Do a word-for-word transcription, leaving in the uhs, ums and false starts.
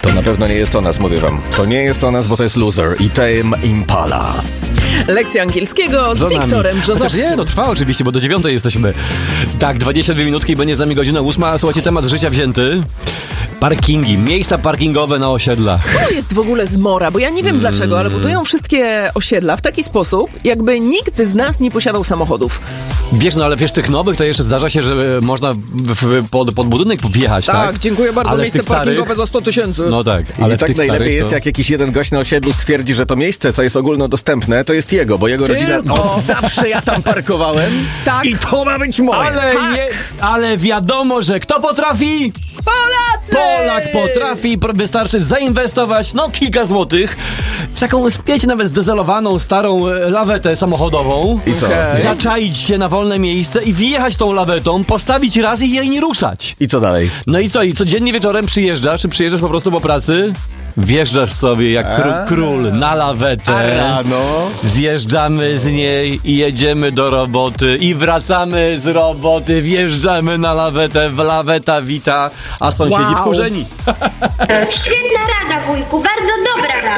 To na pewno nie jest o nas, mówię wam. To nie jest o nas, bo to jest Loser i Tame Impala. Lekcja angielskiego z Żonami. Wiktorem Brzozowskim. Chociaż nie, no trwa oczywiście, bo do dziewiątej jesteśmy. Tak, dwadzieścia dwie minutki i będzie z nami godzina ósma. Słuchajcie, temat życia wzięty. Parkingi, miejsca parkingowe na osiedlach. To jest w ogóle zmora, bo ja nie wiem Mm. dlaczego, ale budują wszystkie osiedla w taki sposób, jakby nikt z nas nie posiadał samochodów. Wiesz, no ale wiesz, tych nowych to jeszcze zdarza się, że można w, w, pod, pod budynek wjechać, tak? Tak, dziękuję bardzo, Ale w miejsce tych starych- parkingowe za sto tysięcy. No tak, Ale ale I w tak tych najlepiej starych jest, to... jak jakiś jeden gość na osiedlu stwierdzi, że to miejsce, co jest ogólnodostępne, to jest jego, bo jego rodzina Tylko. od zawsze ja tam parkowałem Tak. i to ma być moje. Ale, Tak. je, ale wiadomo, że kto potrafi? Polacy! Polak potrafi, pro- wystarczy zainwestować, no kilka złotych w taką, wiecie, nawet zdezelowaną, starą e, lawetę samochodową. I co? Okej. Zaczaić się na wolne miejsce i wjechać tą lawetą, postawić raz i jej nie ruszać. I co dalej? No i co? I codziennie wieczorem przyjeżdżasz, czy przyjeżdżasz po prostu po pracy? Wjeżdżasz sobie jak kró- król na lawetę. Rano. Zjeżdżamy z niej i jedziemy do roboty i wracamy z roboty, wjeżdżamy na lawetę, w laweta wita, a sąsiedzi Wow. wkurzeni. Świetna rada, wujku, bardzo dobra rada.